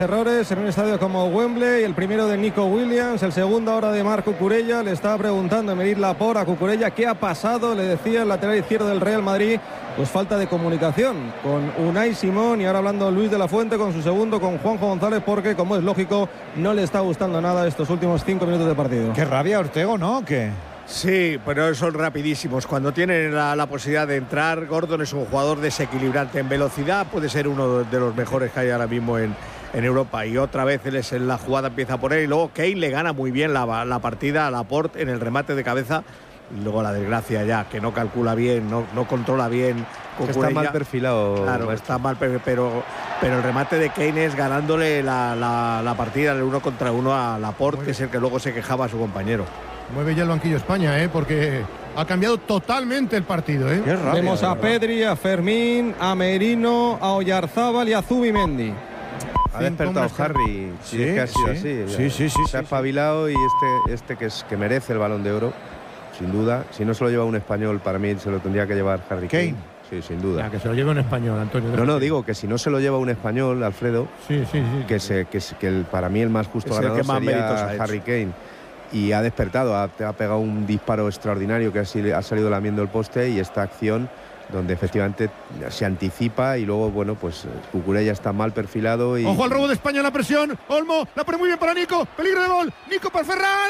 Errores en un estadio como Wembley, el primero de Nico Williams, el segundo ahora de Marc Cucurella. Le estaba preguntando Emery Laporte a Cucurella qué ha pasado. Le decía el lateral izquierdo del Real Madrid, pues falta de comunicación con Unai Simón, y ahora hablando Luis de la Fuente con su segundo, con Juanjo González, porque como es lógico no le está gustando nada estos últimos 5 minutos de partido. Qué rabia, Ortego, ¿no? ¿Qué? Sí, pero son rapidísimos. Cuando tienen la posibilidad de entrar, Gordon es un jugador desequilibrante. En velocidad puede ser uno de los mejores que hay ahora mismo en Europa, y otra vez él es en la jugada, empieza por él, y luego Kane le gana muy bien la partida a Laporte en el remate de cabeza, y luego la desgracia ya, que no calcula bien, no controla bien. Está mal perfilado. Claro, está mal, pero el remate de Kane es ganándole la partida el 1 contra 1 a Laporte, que es el que luego se quejaba a su compañero. Mueve ya el banquillo España, porque ha cambiado totalmente el partido. Qué rabia, vemos a Pedri, a Fermín, a Merino, a Oyarzábal y a Zubimendi. Ha despertado Harry, sí, es que ha sido así. Sí. Se ha espabilado, y este que merece el Balón de Oro, sin duda. Si no se lo lleva un español, para mí se lo tendría que llevar Harry Kane. Sí, sin duda. Que se lo lleve un español, Antonio. No, digo que si no se lo lleva un español, Alfredo, para mí el más justo ganador sería Harry Kane. Y ha despertado, ha pegado un disparo extraordinario que ha salido lamiendo el poste, y esta acción donde efectivamente se anticipa, y luego, bueno, pues Cucurella está mal perfilado. Y ojo al robo de España en la presión. Olmo la pone muy bien para Nico. Peligro de gol. Nico para Ferran.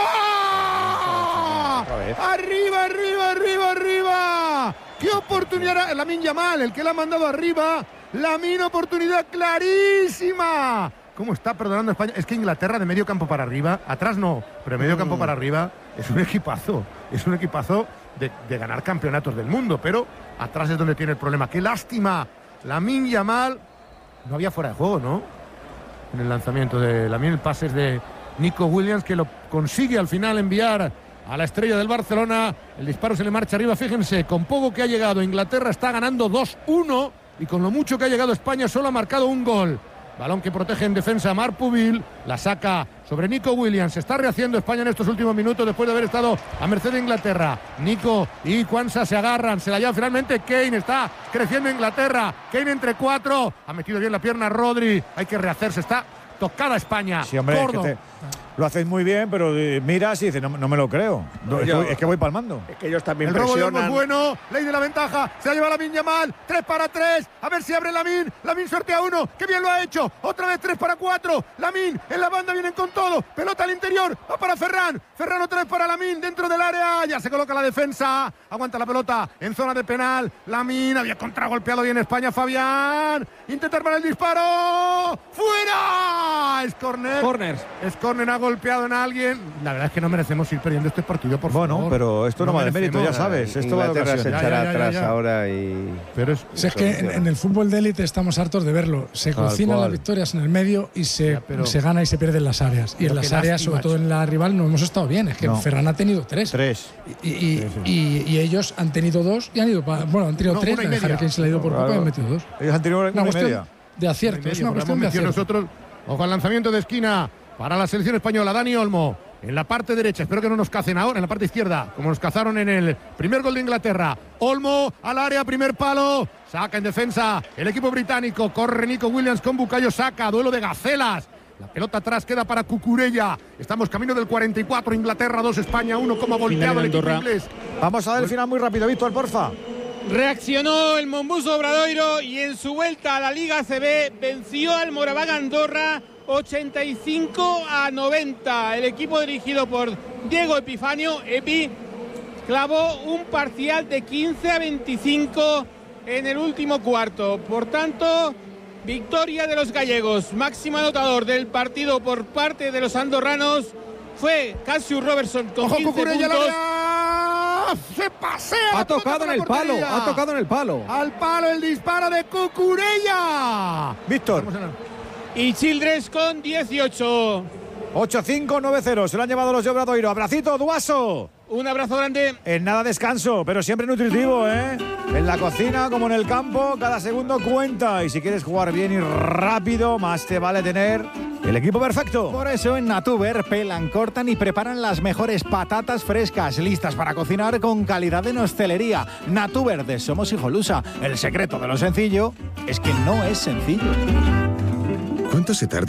¡Arriba! ¡Arriba! ¡Qué oportunidad! Lamine Yamal, el que la ha mandado arriba. Lamine, oportunidad clarísima. ¿Cómo está perdonando España? Es que Inglaterra de medio campo para arriba, atrás no, pero de medio campo para arriba es un equipazo. Es un equipazo de ganar campeonatos del mundo, pero atrás es donde tiene el problema. ¡Qué lástima! Lamine Yamal, no había fuera de juego, ¿no? En el lanzamiento de Lamine, el pase es de Nico Williams, que lo consigue al final enviar a la estrella del Barcelona. El disparo se le marcha arriba. Fíjense, con poco que ha llegado, Inglaterra está ganando 2-1, y con lo mucho que ha llegado España solo ha marcado un gol. Balón que protege en defensa Marc Pubil, la saca sobre Nico Williams. Se está rehaciendo España en estos últimos minutos después de haber estado a merced de Inglaterra. Nico y Quansah se agarran, se la lleva finalmente Kane. Está creciendo Inglaterra. Kane entre 4, ha metido bien la pierna Rodri. Hay que rehacerse, está tocada España. Sí, hombre, lo hacéis muy bien, pero miras y dices, no me lo creo. Es que voy palmando. Es que ellos también el presionan. El robo de es bueno, ley de la ventaja, se la lleva Lamine Yamal, 3-3, a ver si abre Lamine sortea uno, qué bien lo ha hecho, otra vez 3-4, Lamine en la banda, vienen con todo, pelota al interior, va para Ferran otra vez para Lamine, dentro del área, ya se coloca la defensa, aguanta la pelota en zona de penal, Lamine había contragolpeado bien España, Fabián, intentar para el disparo, ¡fuera! Es córner. Es córner, ha golpeado en alguien. La verdad es que no merecemos ir perdiendo este partido, por favor. Bueno, pero esto no va de mérito, ya sabes. Esto va de ocasión. Se echará atrás ahora y... Pero es que en el fútbol de élite estamos hartos de verlo. Se cocinan las victorias en el medio y se gana y se pierde en las áreas. Y en las áreas, sobre todo en la rival, no hemos estado bien. Es que Ferran ha tenido 3. Y ellos han tenido 2 y han ido han tenido 3. Harry Kane se le ha ido por poco y han metido 2. Ellos han tenido una media de acierto. Es una cuestión de acierto. Nosotros, ojo al lanzamiento de esquina para la selección española. Dani Olmo en la parte derecha, espero que no nos cacen ahora, en la parte izquierda, como nos cazaron en el primer gol de Inglaterra. Olmo al área, primer palo, saca en defensa el equipo británico, corre Nico Williams con Bukayo Saka, duelo de gacelas. La pelota atrás queda para Cucurella. Estamos camino del 44, Inglaterra 2, España 1, como ha volteado el equipo inglés. Vamos a ver el final muy rápido, Víctor, porfa. Reaccionó el Mombuso Obradoiro y en su vuelta a la Liga ACB venció al Moraván Andorra 85-90. El equipo dirigido por Diego Epifanio, Epi, clavó un parcial de 15-25 en el último cuarto. Por tanto, victoria de los gallegos. Máximo anotador del partido por parte de los andorranos fue Cassius Robertson con 15 puntos. Se pasea. Ha tocado en el palo. Al palo el disparo de Cucurella. Víctor. Y Childress con 18. 8-5-9-0. Se lo han llevado los de Obradoiro. Abracito, Duaso. Un abrazo grande. En nada descanso, pero siempre nutritivo, ¿eh? En la cocina como en el campo, cada segundo cuenta. Y si quieres jugar bien y rápido, más te vale tener el equipo perfecto. Por eso en Natuber pelan, cortan y preparan las mejores patatas frescas, listas para cocinar con calidad en hostelería. Natuber de Somos Hijolusa. El secreto de lo sencillo es que no es sencillo. ¿Cuánto se tarda